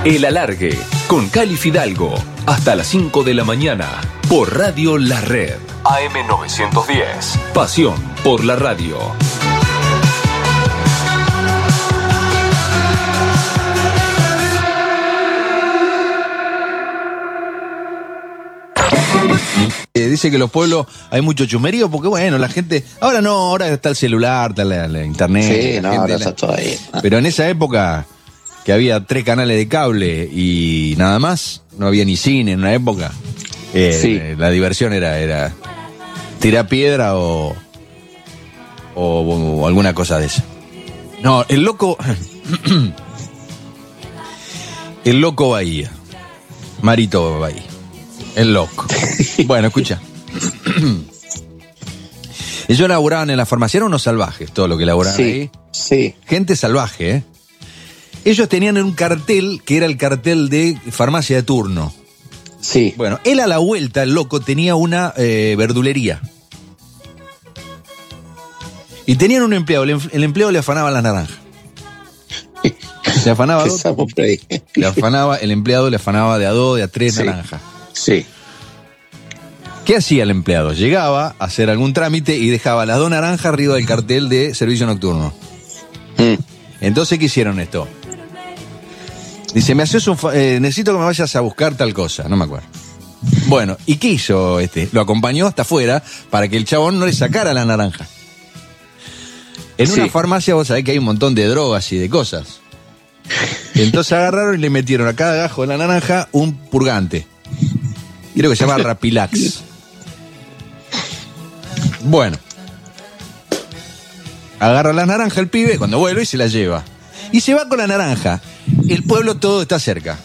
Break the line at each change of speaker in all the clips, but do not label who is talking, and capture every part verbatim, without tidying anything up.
El Alargue, con Cali Fidalgo, hasta las cinco de la mañana, por Radio La Red. A M novecientos diez, pasión por la radio.
Eh, dice que en los pueblos hay mucho chumerío porque, bueno, la gente... Ahora no, ahora está el celular, está la, la internet.
Sí,
la
no,
gente,
ahora
la...
está todo ahí.
Pero en esa época, que había tres canales de cable y nada más, no había ni cine en una época, eh,
Sí.
la diversión era, era tirar piedra o, o, o alguna cosa de esa. No, el loco... el loco Bahía. Marito Bahía. El loco. Bueno, escucha. Ellos laboraban en la farmacia, eran unos salvajes, todo lo que laboraban
Sí,
ahí.
sí.
Gente salvaje, ¿eh? Ellos tenían un cartel que era el cartel de farmacia de turno.
Sí.
Bueno, él a la vuelta, el loco, tenía una eh, verdulería. Y tenían un empleado, el, em- el empleado le afanaba las naranjas. Le afanaba dos,
Empezamos por ahí.
le afanaba, el empleado le afanaba de a dos, de a tres
Sí.
naranjas.
Sí.
¿Qué hacía el empleado? Llegaba a hacer algún trámite y dejaba las dos naranjas arriba del cartel de servicio nocturno.
Mm.
Entonces, ¿qué hicieron esto? Dice, me haces un fa- eh, necesito que me vayas a buscar tal cosa, no me acuerdo. Bueno, ¿y qué hizo este? Lo acompañó hasta afuera para que el chabón no le sacara la naranja. En
Sí.
una farmacia vos sabés que hay un montón de drogas y de cosas. Entonces agarraron y le metieron a cada gajo de la naranja un purgante. Creo que se llama Rapilax. Bueno. Agarra la naranja el pibe cuando vuelve y se la lleva. Y se va con la naranja. El pueblo todo está cerca.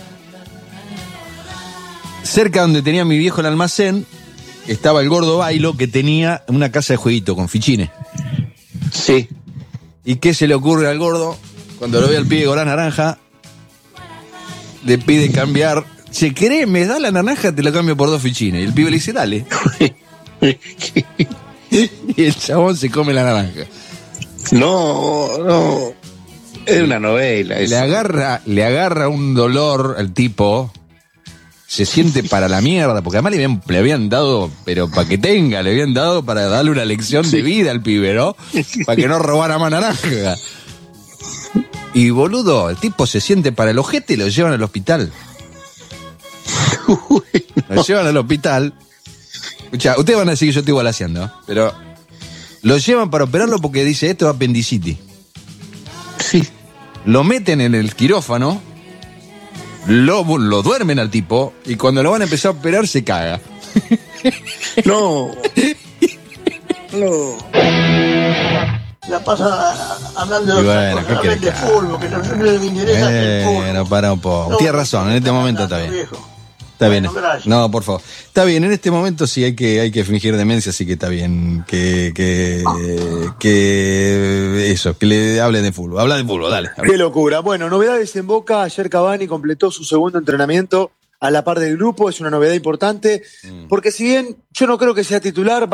Cerca donde tenía mi viejo el almacén, estaba el gordo Bailo que tenía una casa de jueguito con fichines.
Sí.
¿Y qué se le ocurre al gordo? Cuando lo ve al pibe con la naranja, le pide cambiar. ¿Se cree? ¿Me da la naranja? Te la cambio por dos fichines. Y el pibe le dice, dale. Y el chabón se come la naranja.
No, no. Es una novela.
Le
eso.
agarra, le agarra un dolor al tipo. Se siente para la mierda, porque además le habían, le habían dado, pero para que tenga, le habían dado para darle una lección de vida al pibe, ¿no? Para que no robara más naranja. Y boludo, el tipo se siente para el ojete y lo llevan al hospital. Lo llevan al hospital. Escucha, ustedes van a decir que yo estoy balaseando, ¿eh? Pero lo llevan para operarlo porque dice, esto es apendicitis.
Sí.
Lo meten en el quirófano, lo, lo duermen al tipo, y cuando lo van a empezar a operar se caga.
No. No.
La pasa hablando
Y
de
bueno,
otra
¿qué
cosa,
querés
de
que haga?
fútbol, que no, no me interesa el fútbol.
Bueno, para un poco.
No,
Tienes razón, en este
no,
momento
no,
está bien.
viejo.
Está bien.
Bueno, gracias.
No, por favor. Está bien, en este momento sí hay que, hay que fingir demencia, así que está bien. Que, que, que, eso, que le hablen de fútbol. Habla de fútbol, dale.
Qué locura. Bueno, novedades en Boca. Ayer Cavani completó su segundo entrenamiento a la par del grupo. Es una novedad importante, porque si bien yo no creo que sea titular,